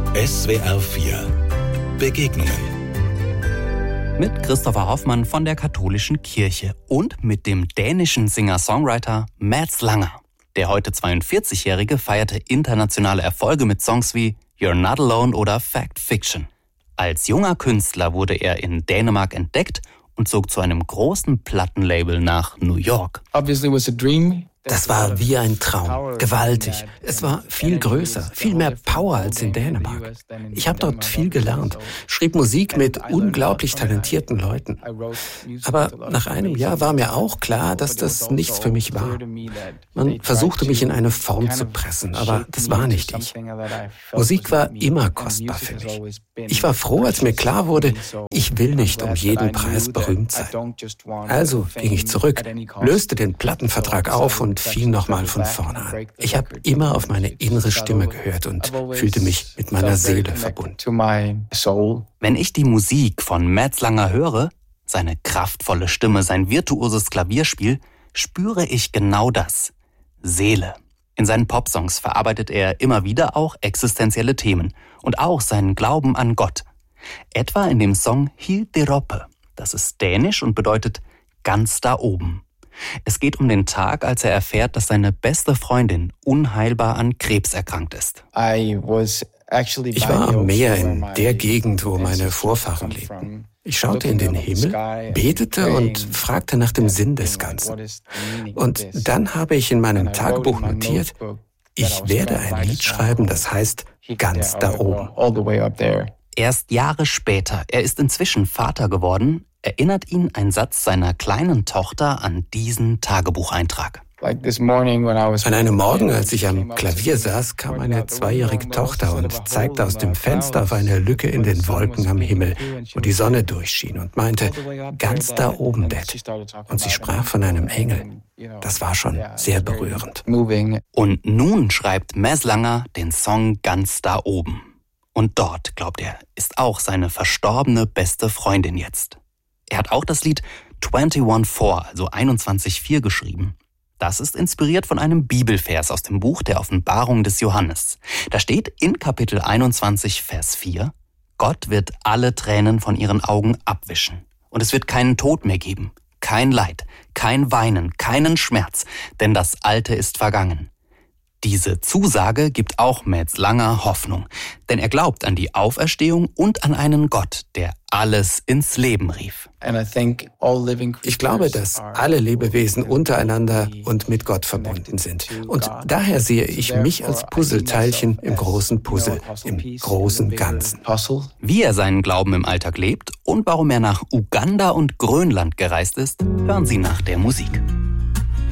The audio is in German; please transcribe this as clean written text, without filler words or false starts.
SWR 4 Begegnungen mit Christopher Hoffmann von der Katholischen Kirche und mit dem dänischen Singer-Songwriter Mads Langer. Der heute 42-Jährige feierte internationale Erfolge mit Songs wie You're Not Alone oder Fact Fiction. Als junger Künstler wurde er in Dänemark entdeckt und zog zu einem großen Plattenlabel nach New York. Das war wie ein Traum, gewaltig. Es war viel größer, viel mehr Power als in Dänemark. Ich habe dort viel gelernt, schrieb Musik mit unglaublich talentierten Leuten. Aber nach einem Jahr war mir auch klar, dass das nichts für mich war. Man versuchte mich in eine Form zu pressen, aber das war nicht ich. Musik war immer kostbar für mich. Ich war froh, als mir klar wurde, ich will nicht um jeden Preis berühmt sein. Also ging ich zurück, löste den Plattenvertrag auf und fing nochmal von vorne an. Ich habe immer auf meine innere Stimme gehört und fühlte mich mit meiner Seele verbunden. Wenn ich die Musik von Mads Langer höre, seine kraftvolle Stimme, sein virtuoses Klavierspiel, spüre ich genau das: Seele. In seinen Popsongs verarbeitet er immer wieder auch existenzielle Themen und auch seinen Glauben an Gott. Etwa in dem Song Helt deroppe. Das ist dänisch und bedeutet ganz da oben. Es geht um den Tag, als er erfährt, dass seine beste Freundin unheilbar an Krebs erkrankt ist. Ich war am Meer in der Gegend, wo meine Vorfahren lebten. Ich schaute in den Himmel, betete und fragte nach dem Sinn des Ganzen. Und dann habe ich in meinem Tagebuch notiert, ich werde ein Lied schreiben, das heißt ganz da oben. Erst Jahre später, er ist inzwischen Vater geworden, erinnert ihn ein Satz seiner kleinen Tochter an diesen Tagebucheintrag. An einem Morgen, als ich am Klavier saß, kam eine 2-jährige Tochter und zeigte aus dem Fenster auf eine Lücke in den Wolken am Himmel, wo die Sonne durchschien, und meinte, ganz da oben, Dad. Und sie sprach von einem Engel. Das war schon sehr berührend. Und nun schreibt Mads Langer den Song Ganz da oben. Und dort, glaubt er, ist auch seine verstorbene beste Freundin jetzt. Er hat auch das Lied 21:4, also 21:4 geschrieben. Das ist inspiriert von einem Bibelvers aus dem Buch der Offenbarung des Johannes. Da steht in Kapitel 21, Vers 4, Gott wird alle Tränen von ihren Augen abwischen. Und es wird keinen Tod mehr geben, kein Leid, kein Weinen, keinen Schmerz, denn das Alte ist vergangen. Diese Zusage gibt auch Mads Langer Hoffnung, denn er glaubt an die Auferstehung und an einen Gott, der alles ins Leben rief. Ich glaube, dass alle Lebewesen untereinander und mit Gott verbunden sind. Und daher sehe ich mich als Puzzleteilchen im großen Puzzle, im großen Ganzen. Wie er seinen Glauben im Alltag lebt und warum er nach Uganda und Grönland gereist ist, hören Sie nach der Musik.